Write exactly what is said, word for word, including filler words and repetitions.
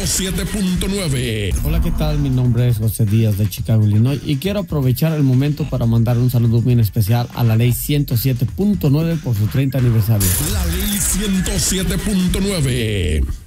siete punto nueve. Hola, ¿qué tal? Mi nombre es José Díaz de Chicago, Illinois, y quiero aprovechar el momento para mandar un saludo muy especial a la ley ciento siete punto nueve por su treinta aniversario. La ley ciento siete punto nueve.